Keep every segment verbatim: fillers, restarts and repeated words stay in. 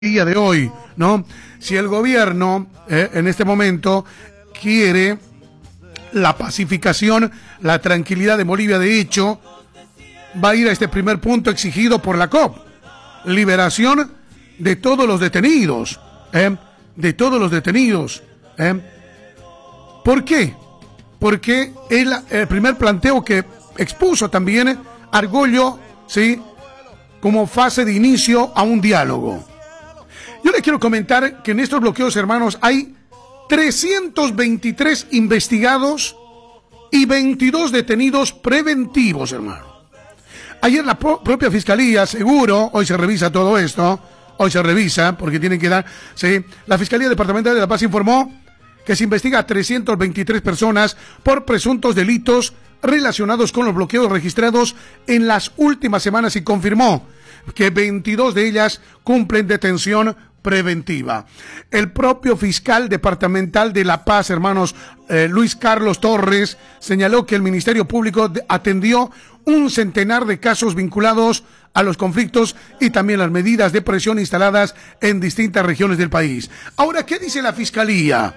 día de hoy, ¿no? Si el gobierno eh, en este momento quiere la pacificación, la tranquilidad de Bolivia, de hecho, va a ir a este primer punto exigido por la C O P, liberación de todos los detenidos, ¿eh? de todos los detenidos. ¿eh? ¿Por qué? Porque el, el primer planteo que expuso también Argollo, ¿sí? como fase de inicio a un diálogo. Yo les quiero comentar que en estos bloqueos, hermanos, hay trescientos veintitrés investigados y veintidós detenidos preventivos, hermano. Ayer la pro- propia Fiscalía, seguro, hoy se revisa todo esto, hoy se revisa, porque tienen que dar, ¿sí? La Fiscalía Departamental de La Paz informó que se investiga a trescientas veintitrés personas por presuntos delitos relacionados con los bloqueos registrados en las últimas semanas y confirmó que veintidós de ellas cumplen detención preventiva. El propio fiscal departamental de La Paz, hermanos, eh, Luis Carlos Torres, señaló que el Ministerio Público atendió un centenar de casos vinculados a los conflictos y también las medidas de presión instaladas en distintas regiones del país. Ahora, ¿qué dice la Fiscalía?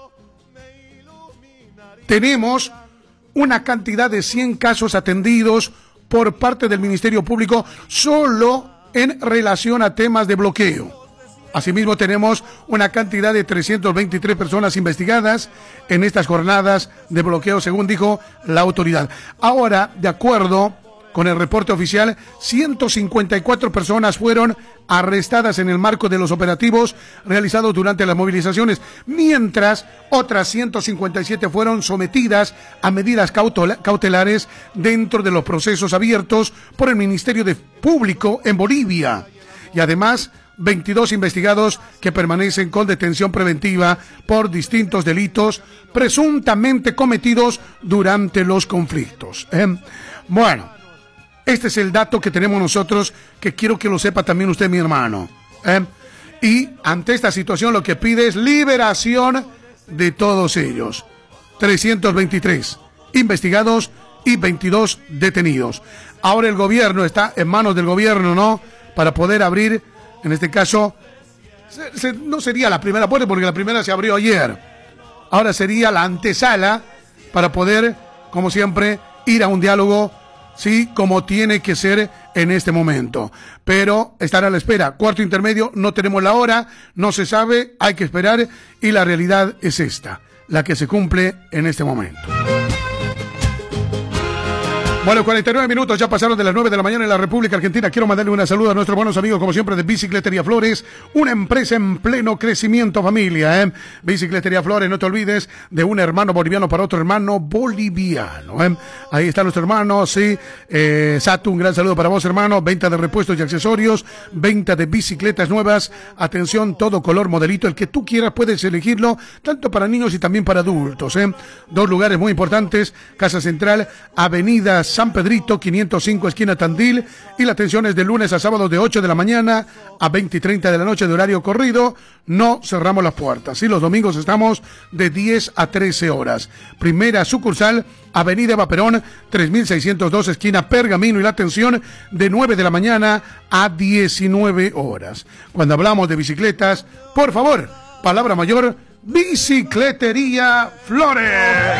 Tenemos una cantidad de cien casos atendidos por parte del Ministerio Público solo en relación a temas de bloqueo. Asimismo, tenemos una cantidad de trescientas veintitrés personas investigadas en estas jornadas de bloqueo, según dijo la autoridad. Ahora, de acuerdo con el reporte oficial, ciento cincuenta y cuatro personas fueron arrestadas en el marco de los operativos realizados durante las movilizaciones, mientras otras ciento cincuenta y siete fueron sometidas a medidas cautelares dentro de los procesos abiertos por el Ministerio de Público en Bolivia. Y además, veintidós investigados que permanecen con detención preventiva por distintos delitos presuntamente cometidos durante los conflictos. ¿eh? Bueno, este es el dato que tenemos nosotros, que quiero que lo sepa también usted, mi hermano. ¿eh? Y ante esta situación lo que pide es liberación de todos ellos. trescientos veintitrés investigados y veintidós detenidos. Ahora el gobierno está en manos del gobierno, ¿no? Para poder abrir, en este caso, se, se, no sería la primera puerta porque la primera se abrió ayer. Ahora sería la antesala para poder, como siempre, ir a un diálogo, sí, como tiene que ser en este momento. Pero estar a la espera. Cuarto intermedio, no tenemos la hora, no se sabe, hay que esperar y la realidad es esta, la que se cumple en este momento. Bueno, cuarenta y nueve minutos, ya pasaron de las nueve de la mañana en la República Argentina. Quiero mandarle una saludo a nuestros buenos amigos, como siempre, de Bicicletería Flores, una empresa en pleno crecimiento, familia, ¿eh? Bicicletería Flores, no te olvides de un hermano boliviano para otro hermano boliviano, ¿eh? Ahí está nuestro hermano, sí, eh, Satu, un gran saludo para vos, hermano. Venta de repuestos y accesorios, venta de bicicletas nuevas, atención, todo color, modelito, el que tú quieras puedes elegirlo, tanto para niños y también para adultos, ¿eh? Dos lugares muy importantes, Casa Central, Avenida San Pedrito, quinientos cinco, esquina Tandil, y la atención es de lunes a sábado de ocho de la mañana a veinte y treinta de la noche de horario corrido. No cerramos las puertas, y los domingos estamos de diez a trece horas. Primera sucursal, Avenida Eva Perón, tres mil seiscientos dos, esquina Pergamino, y la atención de nueve de la mañana a diecinueve horas. Cuando hablamos de bicicletas, por favor, palabra mayor, Bicicletería Flores.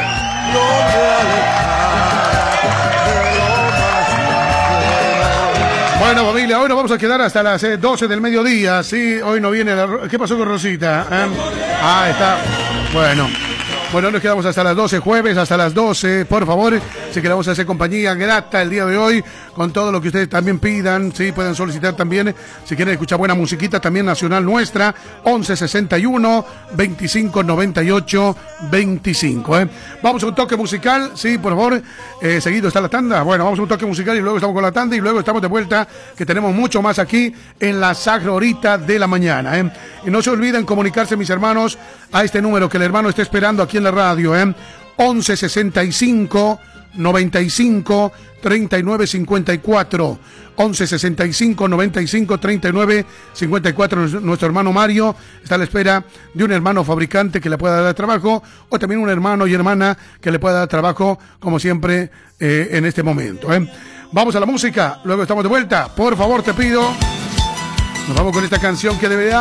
Bueno, familia, hoy nos vamos a quedar hasta las eh, doce del mediodía, sí, hoy no viene la... ¿Qué pasó con Rosita? ¿Eh? Ah, está, bueno... Bueno, nos quedamos hasta las doce, jueves hasta las doce, por favor, si que le vamos a hacer compañía grata el día de hoy, con todo lo que ustedes también pidan, sí, pueden solicitar también, si quieren escuchar buena musiquita, también nacional nuestra, once sesenta y uno, veinticinco noventa y ocho, veinticinco, ¿eh? Vamos a un toque musical, sí, por favor, eh, seguido está la tanda, bueno, vamos a un toque musical y luego estamos con la tanda y luego estamos de vuelta, que tenemos mucho más aquí en la Sagra Horita de la mañana, ¿eh? Y no se olviden comunicarse, mis hermanos, a este número que el hermano está esperando aquí en la radio, ¿eh? once sesenta y cinco, noventa y cinco, treinta y nueve cincuenta y cuatro. once sesenta y cinco, noventa y cinco, treinta y nueve cincuenta y cuatro. Nuestro hermano Mario está a la espera de un hermano fabricante que le pueda dar trabajo, o también un hermano y hermana que le pueda dar trabajo, como siempre, eh, en este momento, ¿eh? Vamos a la música, luego estamos de vuelta. Por favor, te pido. Nos vamos con esta canción que debería